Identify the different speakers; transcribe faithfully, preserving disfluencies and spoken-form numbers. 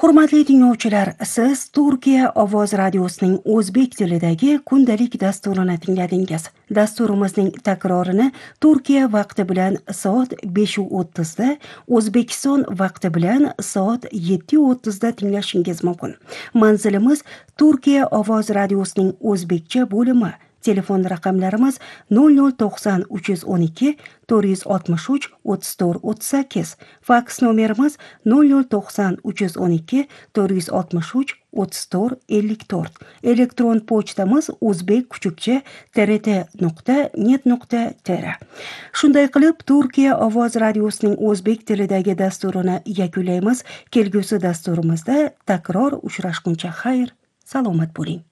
Speaker 1: Hurmatli tinglovchilar, siz Turkiya Ovoz Radiosining o'zbek tilidagi kundalik dasturini tingladingiz. Dasturimizning takrorini Turkiya vaqti bilan soat besh o'ttiz da, O'zbekiston vaqti bilan soat yetti o'ttizda tinglashingiz mumkin. Manzilimiz Turkiya Ovoz Radiosining o'zbekcha bo'limi. Telefon raqamlarimiz nol nol to'qson uch yuz o'n ikki to'rt yuz oltmish uch o'ttiz to'rt o'ttiz sakkiz. Faks nomerimiz nol nol to'qson uch yuz o'n ikki to'rt yuz oltmish uch o'ttiz to'rt ellik to'rt. Elektron pochtamiz o'zbek kuchukcha trt nuqta net nuqta tr. Shunday qilib, Turkiya Ovoz Radiosining o'zbek tilidagi dasturini yakunlaymiz. Kelgusi dasturimizda takror uchrashguncha xayr, salomat bo'ling.